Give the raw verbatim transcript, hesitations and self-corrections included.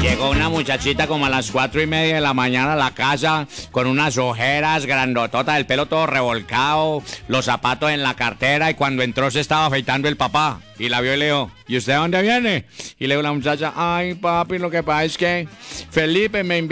Llegó una muchachita como a las cuatro y media de la mañana a la casa con unas ojeras grandototas, el pelo todo revolcado, los zapatos en la cartera, y cuando entró se estaba afeitando el papá. Y la vio y le dijo, ¿y usted a dónde viene? Y le dijo la muchacha, ay papi, lo que pasa es que Felipe me invitó